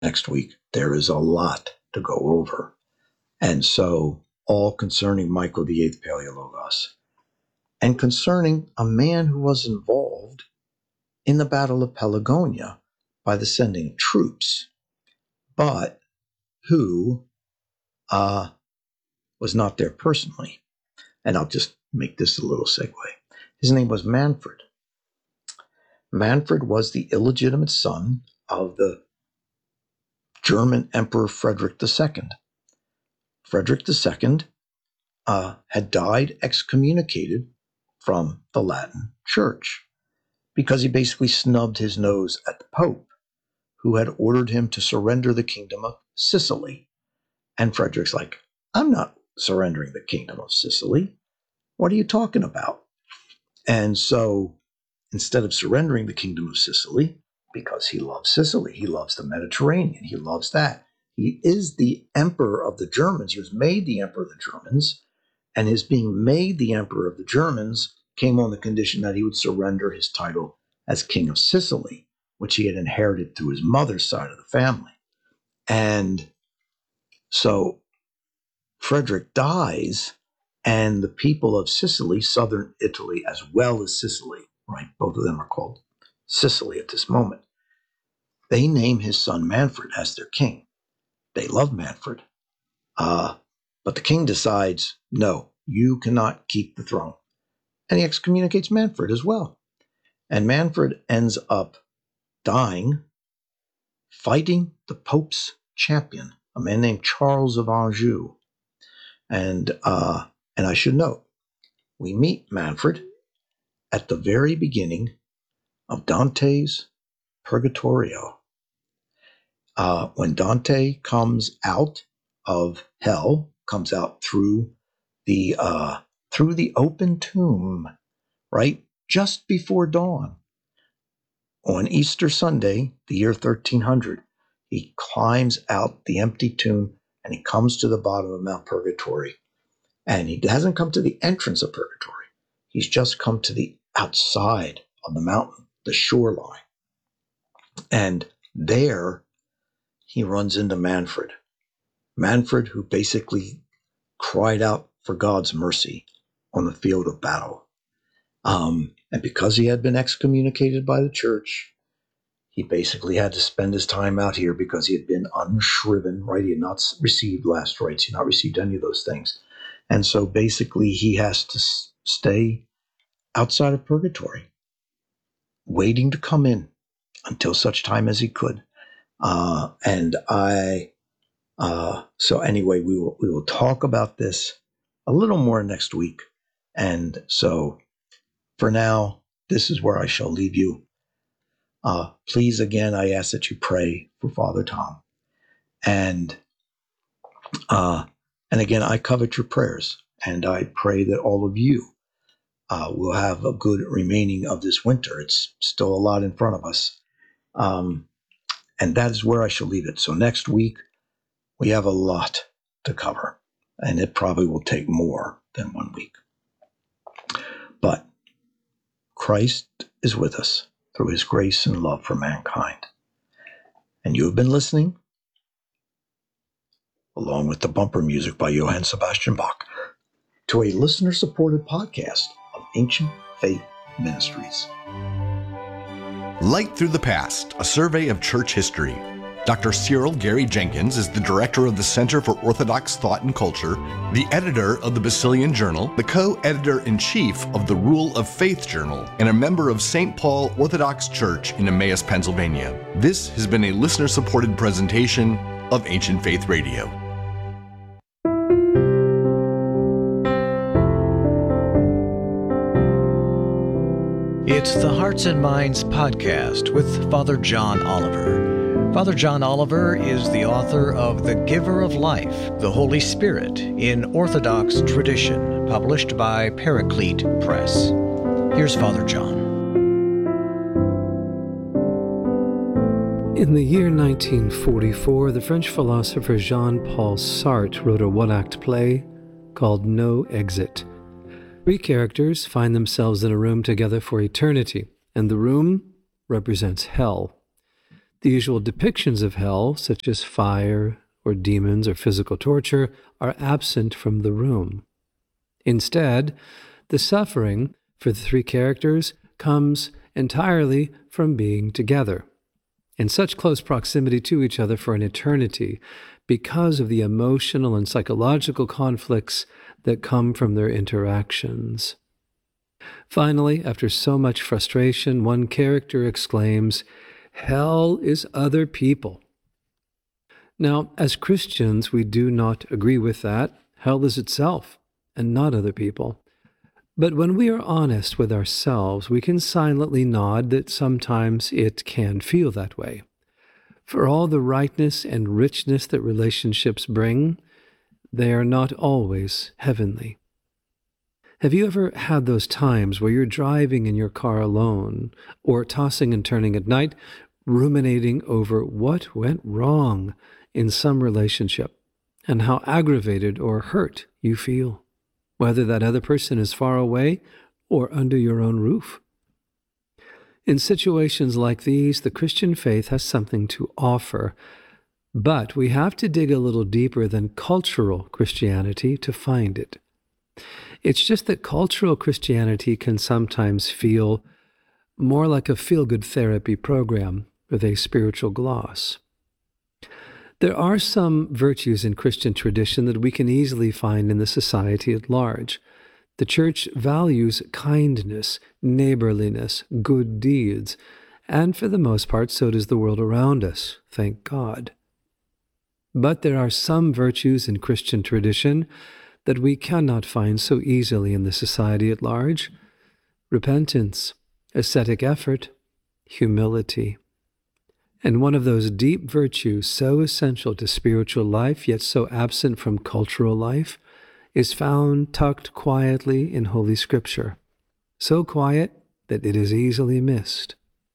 next week. There is a lot to go over. And so, all concerning Michael the Eighth Paleologos, and concerning a man who was involved in the Battle of Pelagonia by the sending of troops, but who was not there personally. And I'll just make this a little segue. His name was Manfred. Manfred was the illegitimate son of the German Emperor Frederick II. Frederick II had died excommunicated from the Latin Church because he basically snubbed his nose at the Pope, who had ordered him to surrender the kingdom of Sicily. And Frederick's like, I'm not surrendering the kingdom of Sicily. What are you talking about? And so instead of surrendering the kingdom of Sicily, because he loves Sicily, he loves the Mediterranean, he loves that. He is the emperor of the Germans. He was made the emperor of the Germans, and his being made the emperor of the Germans came on the condition that he would surrender his title as king of Sicily, which he had inherited through his mother's side of the family. And so Frederick dies, and the people of Sicily, southern Italy as well as Sicily, right? Both of them are called Sicily at this moment. They name his son Manfred as their king. They love Manfred. But the king decides, no, you cannot keep the throne. And he excommunicates Manfred as well. And Manfred ends up dying fighting the Pope's champion, a man named Charles of Anjou. And I should note, we meet Manfred at the very beginning of Dante's Purgatorio. When Dante comes out of hell, comes out through the open tomb, right, just before dawn, on Easter Sunday, the year 1300, he climbs out the empty tomb and he comes to the bottom of Mount Purgatory. And he hasn't come to the entrance of Purgatory. He's just come to the outside of the mountain, the shoreline. And there he runs into Manfred. Manfred, who basically cried out for God's mercy on the field of battle. And because he had been excommunicated by the church, he basically had to spend his time out here because he had been unshriven, right? He had not received last rites. He had not received any of those things. And so basically he has to stay outside of Purgatory, waiting to come in until such time as he could. So anyway, we will talk about this a little more next week. And so for now, this is where I shall leave you. Please, again, I ask that you pray for Father Tom. And again, I covet your prayers, and I pray that all of you will have a good remaining of this winter. It's still a lot in front of us. And that is where I shall leave it. So next week, we have a lot to cover, and it probably will take more than 1 week. But Christ is with us through his grace and love for mankind. And you have been listening, along with the bumper music by Johann Sebastian Bach, to a listener-supported podcast of Ancient Faith Ministries. Light Through the Past, a survey of church history. Dr. Cyril Gary Jenkins is the director of the Center for Orthodox Thought and Culture, the editor of the Basilian Journal, the co-editor-in-chief of the Rule of Faith Journal, and a member of St. Paul Orthodox Church in Emmaus, Pennsylvania. This has been a listener-supported presentation of Ancient Faith Radio. It's the Hearts and Minds podcast with Father John Oliver. Father John Oliver is the author of The Giver of Life, the Holy Spirit in Orthodox Tradition, published by Paraclete Press. Here's Father John. In the year 1944, the French philosopher Jean-Paul Sartre wrote a one-act play called No Exit. 3 characters find themselves in a room together for eternity, and the room represents hell. The usual depictions of hell, such as fire or demons or physical torture, are absent from the room. Instead, the suffering for the three characters comes entirely from being together, in such close proximity to each other for an eternity, because of the emotional and psychological conflicts that come from their interactions. Finally, after so much frustration, one character exclaims, "Hell is other people." Now, as Christians, we do not agree with that. Hell is itself, and not other people. But when we are honest with ourselves, we can silently nod that sometimes it can feel that way. For all the rightness and richness that relationships bring, they are not always heavenly. Have you ever had those times where you're driving in your car alone, or tossing and turning at night, ruminating over what went wrong in some relationship, and how aggravated or hurt you feel, whether that other person is far away or under your own roof? In situations like these, the Christian faith has something to offer, but we have to dig a little deeper than cultural Christianity to find it. It's just that cultural Christianity can sometimes feel more like a feel-good therapy program with a spiritual gloss. There are some virtues in Christian tradition that we can easily find in the society at large. The Church values kindness, neighborliness, good deeds, and for the most part, so does the world around us, thank God. But there are some virtues in Christian tradition that we cannot find so easily in the society at large: repentance, ascetic effort, humility. And one of those deep virtues so essential to spiritual life, yet so absent from cultural life, is found tucked quietly in Holy Scripture, so quiet that it is easily missed.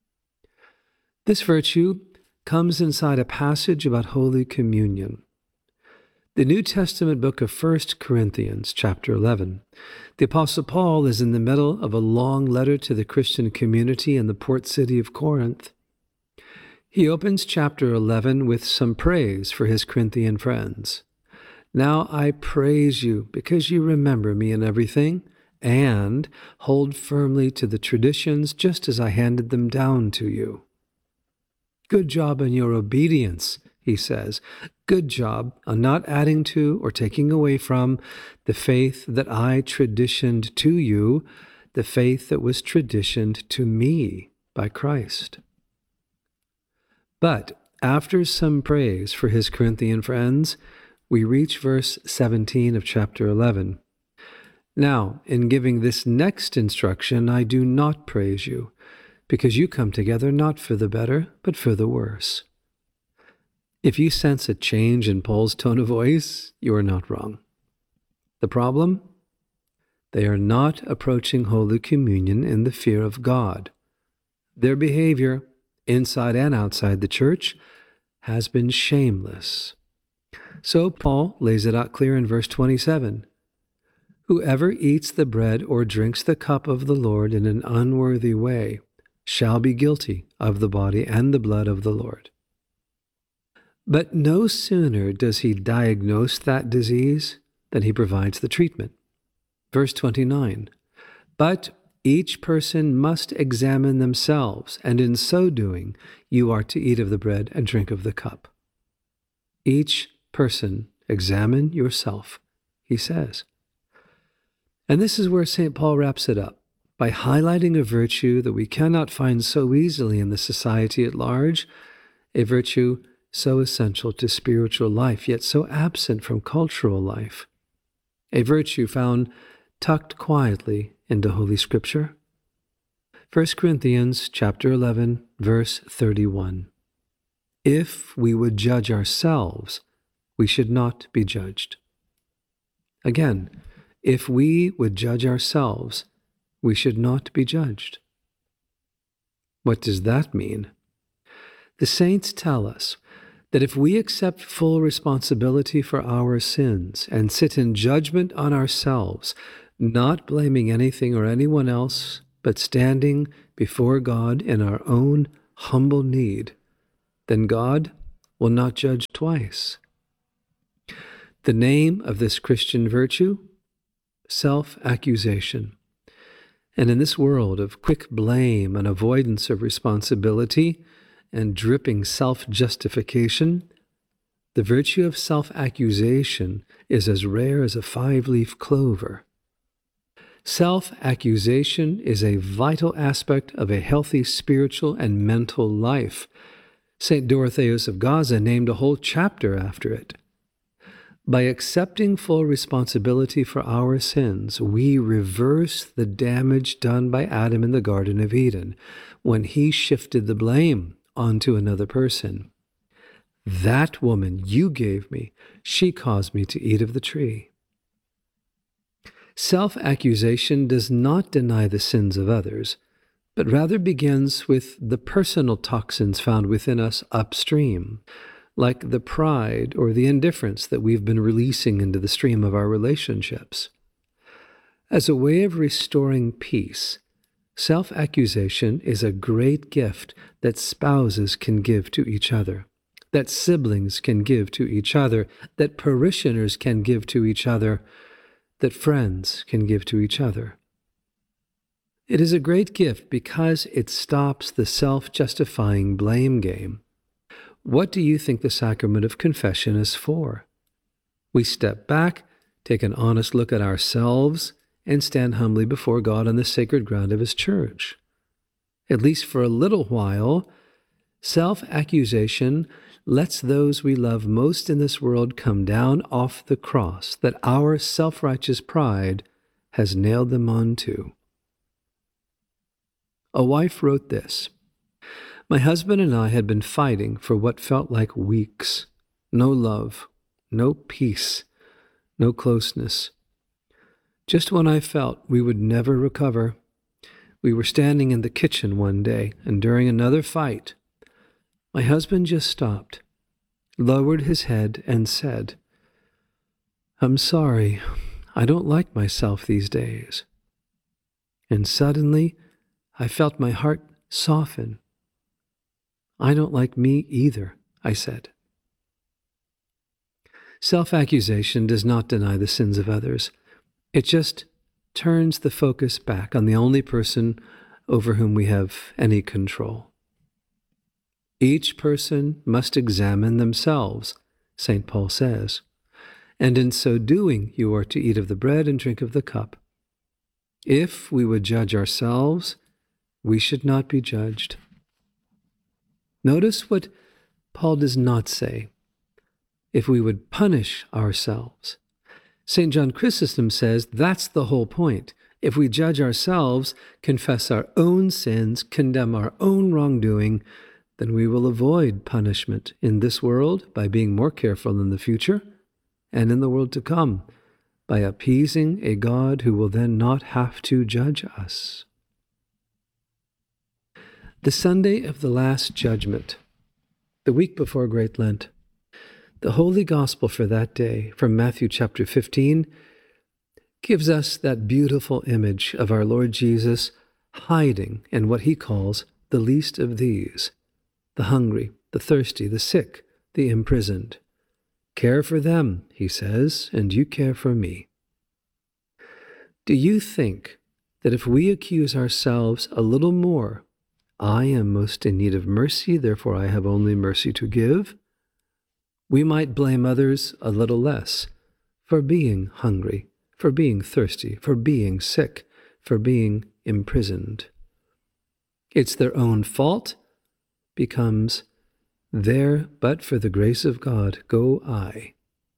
This virtue comes inside a passage about Holy Communion. The New Testament book of 1 Corinthians, chapter 11. The Apostle Paul is in the middle of a long letter to the Christian community in the port city of Corinth. He opens chapter 11 with some praise for his Corinthian friends. "Now I praise you because you remember me in everything, and hold firmly to the traditions just as I handed them down to you." Good job on your obedience, he says. Good job on not adding to or taking away from the faith that I traditioned to you, the faith that was traditioned to me by Christ. But after some praise for his Corinthian friends, we reach verse 17 of chapter 11. "Now, in giving this next instruction, I do not praise you, because you come together not for the better, but for the worse." If you sense a change in Paul's tone of voice, you are not wrong. The problem? They are not approaching Holy Communion in the fear of God. Their behavior, inside and outside the church, has been shameless. So Paul lays it out clear in verse 27. "Whoever eats the bread or drinks the cup of the Lord in an unworthy way shall be guilty of the body and the blood of the Lord." But no sooner does he diagnose that disease than he provides the treatment. Verse 29, "But each person must examine themselves, and in so doing you are to eat of the bread and drink of the cup." Each person examine yourself, he says. And this is where St. Paul wraps it up, by highlighting a virtue that we cannot find so easily in the society at large, a virtue so essential to spiritual life, yet so absent from cultural life, a virtue found tucked quietly into Holy Scripture. 1 Corinthians chapter 11, verse 31. "If we would judge ourselves, we should not be judged." Again, if we would judge ourselves, we should not be judged. What does that mean? The saints tell us that if we accept full responsibility for our sins and sit in judgment on ourselves, not blaming anything or anyone else, but standing before God in our own humble need, then God will not judge twice. The name of this Christian virtue? Self-accusation. And in this world of quick blame and avoidance of responsibility and dripping self-justification, the virtue of self-accusation is as rare as a 5-leaf clover. Self-accusation is a vital aspect of a healthy spiritual and mental life. St. Dorotheus of Gaza named a whole chapter after it. By accepting full responsibility for our sins, we reverse the damage done by Adam in the Garden of Eden when he shifted the blame onto another person. That woman you gave me, she caused me to eat of the tree. Self-accusation does not deny the sins of others, but rather begins with the personal toxins found within us upstream, like the pride or the indifference that we've been releasing into the stream of our relationships. As a way of restoring peace, self-accusation is a great gift that spouses can give to each other, that siblings can give to each other, that parishioners can give to each other, that friends can give to each other. It is a great gift because it stops the self-justifying blame game. What do you think the sacrament of confession is for? We step back, take an honest look at ourselves, and stand humbly before God on the sacred ground of His church. At least for a little while, self-accusation lets those we love most in this world come down off the cross that our self-righteous pride has nailed them onto. A wife wrote this: "My husband and I had been fighting for what felt like weeks. No love, no peace, no closeness. Just when I felt we would never recover, we were standing in the kitchen one day, and during another fight, my husband just stopped, lowered his head, and said, 'I'm sorry, I don't like myself these days.' And suddenly, I felt my heart soften. 'I don't like me either,' I said." Self-accusation does not deny the sins of others. It just turns the focus back on the only person over whom we have any control. Each person must examine themselves, St. Paul says, and in so doing you are to eat of the bread and drink of the cup. If we would judge ourselves, we should not be judged. Notice what Paul does not say. If we would punish ourselves. St. John Chrysostom says that's the whole point. If we judge ourselves, confess our own sins, condemn our own wrongdoing, then we will avoid punishment in this world by being more careful in the future, and in the world to come by appeasing a God who will then not have to judge us. The Sunday of the Last Judgment, the week before Great Lent, the Holy Gospel for that day, from Matthew chapter 15, gives us that beautiful image of our Lord Jesus hiding in what he calls the least of these, the hungry, the thirsty, the sick, the imprisoned. Care for them, he says, and you care for me. Do you think that if we accuse ourselves a little more, I am most in need of mercy, therefore I have only mercy to give, we might blame others a little less for being hungry, for being thirsty, for being sick, for being imprisoned? It's their own fault becomes there, but for the grace of God go I.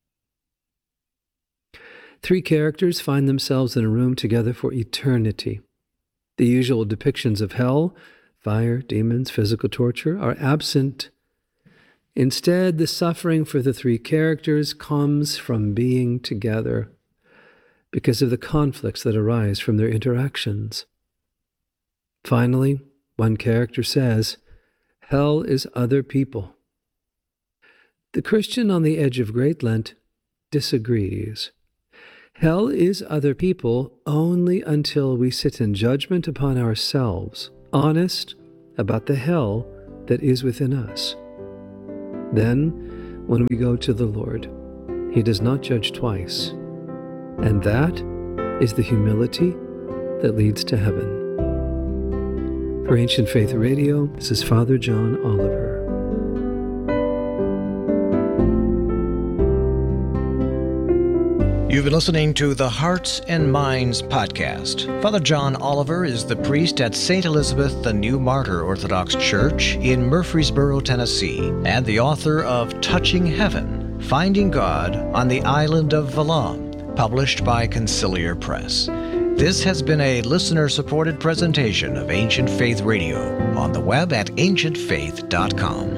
3 characters find themselves in a room together for eternity. The usual depictions of hell, fire, demons, physical torture, are absent. Instead, the suffering for the 3 characters comes from being together because of the conflicts that arise from their interactions. Finally, one character says, hell is other people. The Christian on the edge of Great Lent disagrees. Hell is other people only until we sit in judgment upon ourselves, honest about the hell that is within us. Then, when we go to the Lord, He does not judge twice. And that is the humility that leads to heaven. For Ancient Faith Radio, this is Father John Oliver. You've been listening to the Hearts and Minds podcast. Father John Oliver is the priest at St. Elizabeth the New Martyr Orthodox Church in Murfreesboro, Tennessee, and the author of Touching Heaven, Finding God on the Island of Valum, published by Conciliar Press. This has been a listener-supported presentation of Ancient Faith Radio on the web at ancientfaith.com.